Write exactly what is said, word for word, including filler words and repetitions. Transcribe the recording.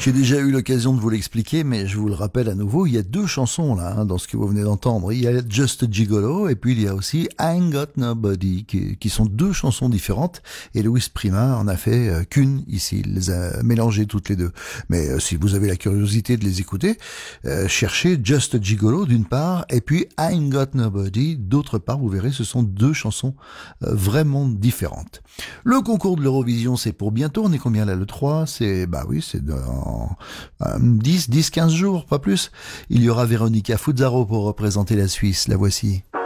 J'ai déjà eu l'occasion de vous l'expliquer, mais je vous le rappelle à nouveau, il y a deux chansons là, hein, dans ce que vous venez d'entendre. Il y a Just a Gigolo et puis il y a aussi I Ain't Got Nobody, qui, qui sont deux chansons différentes. Et Louis Prima en a fait euh, qu'une ici, il les a mélangées toutes les deux. Mais euh, si vous avez la curiosité de les écouter, euh, cherchez Just a Gigolo d'une part et puis I Ain't Got Nobody d'autre part. Vous verrez, ce sont deux chansons euh, vraiment différentes. Le concours de l'Eurovision, c'est pour bientôt. On est combien là, le trois? C'est, bah oui, c'est dans dix, dix, quinze jours, pas plus. Il y aura Véronica Fuzzaro pour représenter la Suisse. La voici.